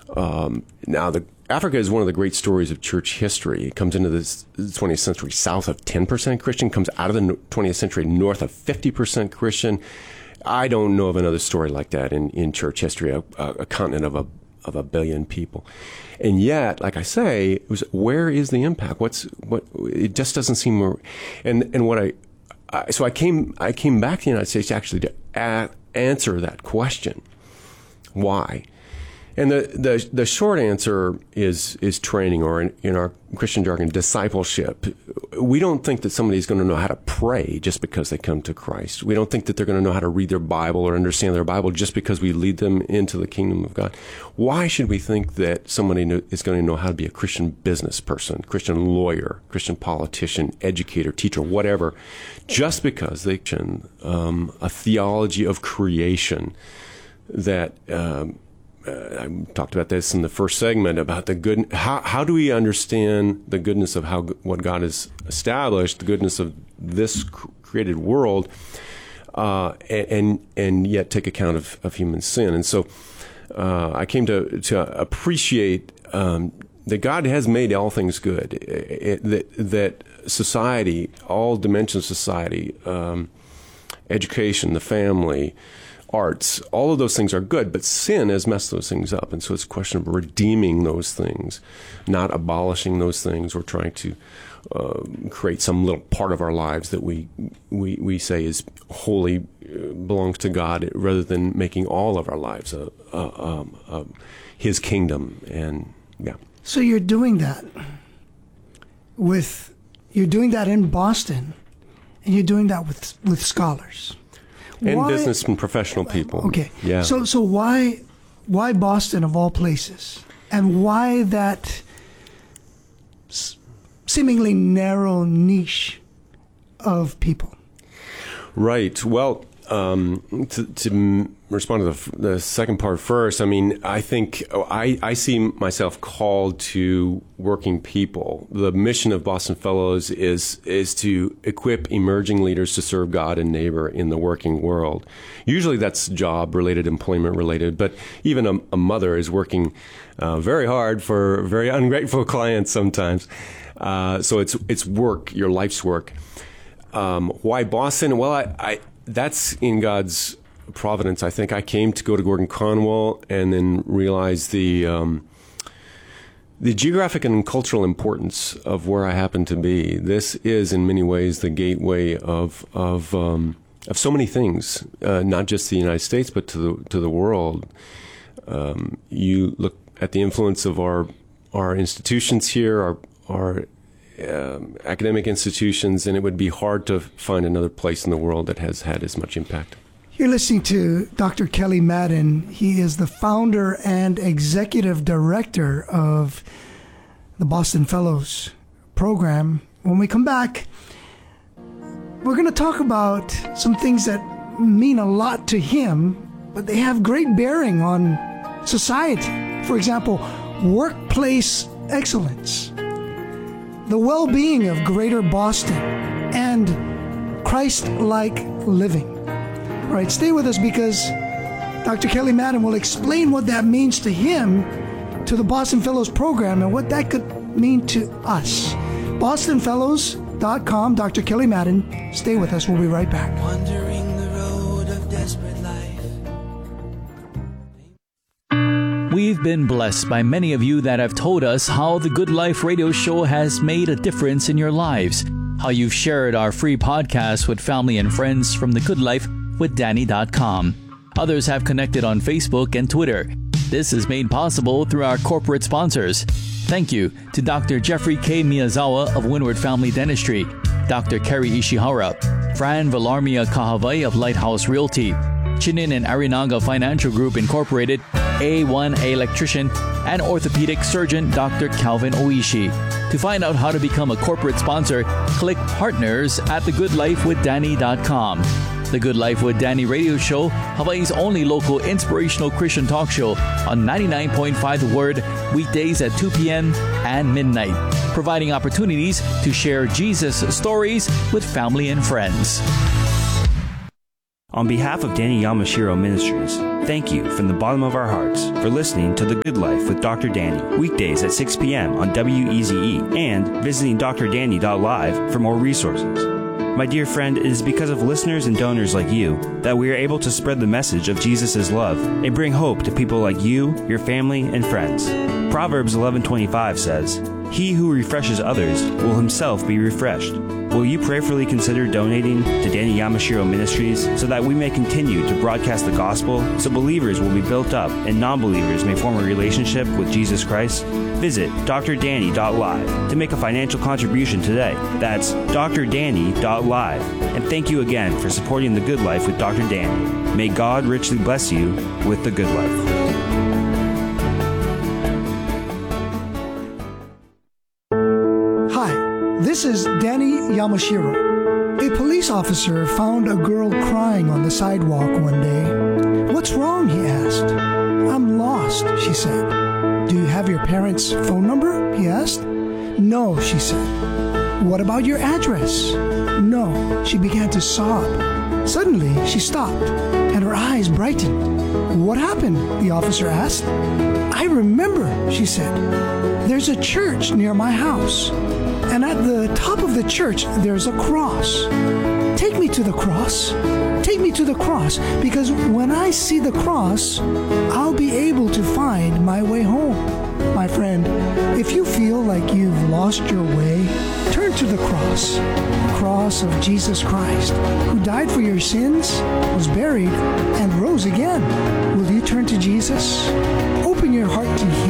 Now, Africa is one of the great stories of church history. It comes into the 20th century south of 10% Christian, comes out of the 20th century north of 50% Christian. I don't know of another story like that in church history, a continent of a billion people. And yet, like I say, it was, where is the impact? It just doesn't seem more. So I came back to the United States actually to answer that question. Why? And the short answer is training, or in our Christian jargon, discipleship. We don't think that somebody's going to know how to pray just because they come to Christ. We don't think that they're going to know how to read their Bible or understand their Bible just because we lead them into the kingdom of God. Why should we think that somebody is going to know how to be a Christian business person, Christian lawyer, Christian politician, educator, teacher, whatever, just because they can a theology of creation that I talked about this in the first segment about the good. How do we understand the goodness of what God has established, the goodness of this created world, and yet take account of human sin? And so I came to appreciate that God has made all things good. That society, all dimensions of society, education, the family, arts, all of those things are good, but sin has messed those things up. And so it's a question of redeeming those things, not abolishing those things or trying to create some little part of our lives that we say is wholly belongs to God, rather than making all of our lives His kingdom. And yeah. So you're doing that in Boston, and you're doing that with scholars. And business and professional people. Okay. Yeah. So why Boston of all places? And why that seemingly narrow niche of people? Right. Well, to respond to the second part first, I mean, I think I see myself called to working people. The mission of Boston Fellows is to equip emerging leaders to serve God and neighbor in the working world. Usually that's job-related, employment-related, but even a mother is working very hard for very ungrateful clients sometimes. So it's work, your life's work. Why Boston? Well, that's in God's providence. I think I came to go to Gordon Conwell and then realized the geographic and cultural importance of where I happen to be. This is in many ways the gateway of so many things, not just the United States, but to the world. You look at the influence of our institutions here, our academic institutions, and it would be hard to find another place in the world that has had as much impact. You're listening to Dr. Kelly Madden. He is the founder and executive director of the Boston Fellows program. When we come back, we're going to talk about some things that mean a lot to him, but they have great bearing on society. For example, workplace excellence, the well-being of Greater Boston, and Christ-like living. All right, stay with us, because Dr. Kelly Madden will explain what that means to him, to the Boston Fellows program, and what that could mean to us. BostonFellows.com, Dr. Kelly Madden. Stay with us. We'll be right back. Wandering the road of desperate life. We've been blessed by many of you that have told us how the Good Life radio show has made a difference in your lives, how you've shared our free podcast with family and friends from thegoodlifewithdanny.com. Others have connected on Facebook and Twitter. This is made possible through our corporate sponsors. Thank you to Dr. Jeffrey K. Miyazawa of Windward Family Dentistry, Dr. Kerry Ishihara, Fran Villarmia Kahavai of Lighthouse Realty, Chinin and Arinaga Financial Group Incorporated, A1 Electrician, and orthopedic surgeon Dr. Calvin Oishi. To find out how to become a corporate sponsor, click Partners at thegoodlifewithdanny.com. The Good Life with Danny radio show, Hawaii's only local inspirational Christian talk show on 99.5 The Word, weekdays at 2 p.m. and midnight, providing opportunities to share Jesus stories with family and friends. On behalf of Danny Yamashiro Ministries, thank you from the bottom of our hearts for listening to The Good Life with Dr. Danny, weekdays at 6 p.m. on WEZE, and visiting drdanny.live for more resources. My dear friend, it is because of listeners and donors like you that we are able to spread the message of Jesus' love and bring hope to people like you, your family, and friends. Proverbs 11:25 says, "He who refreshes others will himself be refreshed." Will you prayerfully consider donating to Danny Yamashiro Ministries so that we may continue to broadcast the gospel, so believers will be built up and non-believers may form a relationship with Jesus Christ? Visit drdanny.live to make a financial contribution today. That's drdanny.live. And thank you again for supporting The Good Life with Dr. Danny. May God richly bless you with The Good Life. This is Danny Yamashiro. A police officer found a girl crying on the sidewalk one day. "What's wrong?" he asked. "I'm lost," she said. "Do you have your parents' phone number?" he asked. "No," she said. "What about your address?" "No." She began to sob. Suddenly, she stopped, and her eyes brightened. "What happened?" the officer asked. "I remember," she said. "There's a church near my house. And at the top of the church, there's a cross. Take me to the cross. Take me to the cross, because when I see the cross, I'll be able to find my way home." My friend, if you feel like you've lost your way, turn to the cross of Jesus Christ, who died for your sins, was buried, and rose again. Will you turn to Jesus? Open your heart to